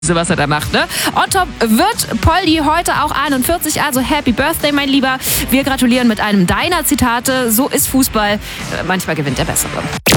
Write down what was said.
was er da macht, ne? On top wird Poldi heute auch 41, also Happy Birthday, mein Lieber. Wir gratulieren mit einem deiner Zitate. So ist Fußball. Manchmal gewinnt der Bessere.